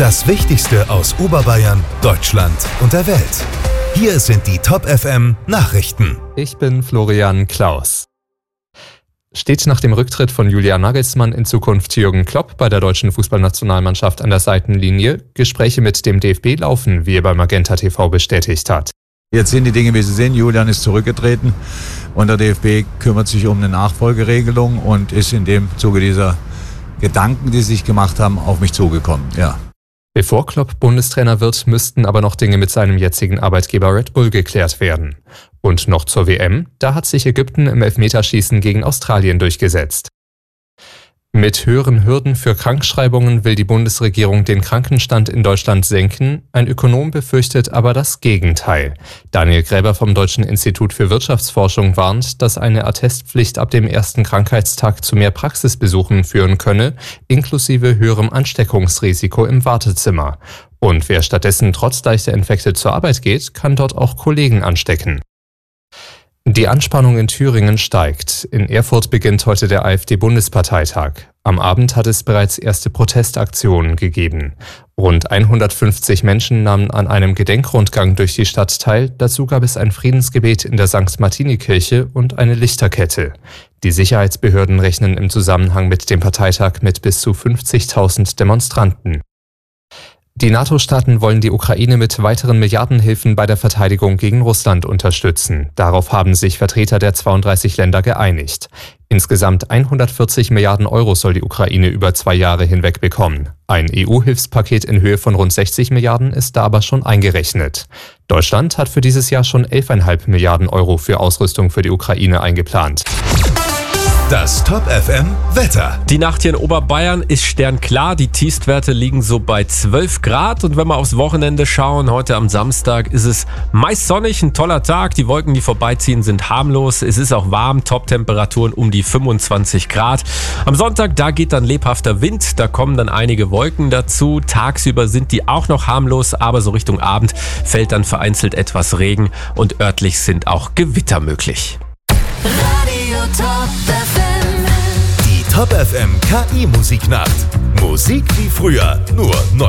Das Wichtigste aus Oberbayern, Deutschland und der Welt. Hier sind die Top FM Nachrichten. Ich bin Florian Klaus. Steht nach dem Rücktritt von Julian Nagelsmann in Zukunft Jürgen Klopp bei der deutschen Fußballnationalmannschaft an der Seitenlinie? Gespräche mit dem DFB laufen, wie er bei Magenta TV bestätigt hat. Jetzt sind die Dinge, wie sie sind. Julian ist zurückgetreten und der DFB kümmert sich um eine Nachfolgeregelung und ist in dem Zuge dieser Gedanken, die sie sich gemacht haben, auf mich zugekommen. Ja. Bevor Klopp Bundestrainer wird, müssten aber noch Dinge mit seinem jetzigen Arbeitgeber Red Bull geklärt werden. Und noch zur WM, da hat sich Ägypten im Elfmeterschießen gegen Australien durchgesetzt. Mit höheren Hürden für Krankschreibungen will die Bundesregierung den Krankenstand in Deutschland senken. Ein Ökonom befürchtet aber das Gegenteil. Daniel Gräber vom Deutschen Institut für Wirtschaftsforschung warnt, dass eine Attestpflicht ab dem ersten Krankheitstag zu mehr Praxisbesuchen führen könne, inklusive höherem Ansteckungsrisiko im Wartezimmer. Und wer stattdessen trotz leichter Infekte zur Arbeit geht, kann dort auch Kollegen anstecken. Die Anspannung in Thüringen steigt. In Erfurt beginnt heute der AfD-Bundesparteitag. Am Abend hat es bereits erste Protestaktionen gegeben. Rund 150 Menschen nahmen an einem Gedenkrundgang durch die Stadt teil. Dazu gab es ein Friedensgebet in der St. Martini-Kirche und eine Lichterkette. Die Sicherheitsbehörden rechnen im Zusammenhang mit dem Parteitag mit bis zu 50.000 Demonstranten. Die NATO-Staaten wollen die Ukraine mit weiteren Milliardenhilfen bei der Verteidigung gegen Russland unterstützen. Darauf haben sich Vertreter der 32 Länder geeinigt. Insgesamt 140 Milliarden Euro soll die Ukraine über 2 Jahre hinweg bekommen. Ein EU-Hilfspaket in Höhe von rund 60 Milliarden ist da aber schon eingerechnet. Deutschland hat für dieses Jahr schon 11,5 Milliarden Euro für Ausrüstung für die Ukraine eingeplant. Das Top FM Wetter. Die Nacht hier in Oberbayern ist sternklar. Die Tiefstwerte liegen so bei 12 Grad. Und wenn wir aufs Wochenende schauen, heute am Samstag ist es meist sonnig, ein toller Tag. Die Wolken, die vorbeiziehen, sind harmlos. Es ist auch warm, Top-Temperaturen um die 25 Grad. Am Sonntag, da geht dann lebhafter Wind. Da kommen dann einige Wolken dazu. Tagsüber sind die auch noch harmlos, aber so Richtung Abend fällt dann vereinzelt etwas Regen. Und örtlich sind auch Gewitter möglich. Radio Top FM. Die Top FM KI Musiknacht. Musik wie früher, nur neu.